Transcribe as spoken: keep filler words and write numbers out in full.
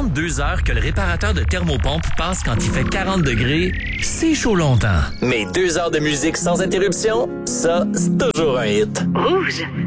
trente-deux heures que le réparateur de thermopompe passe quand il fait quarante degrés, c'est chaud longtemps. Mais deux heures de musique sans interruption, ça, c'est toujours un hit. Rouge.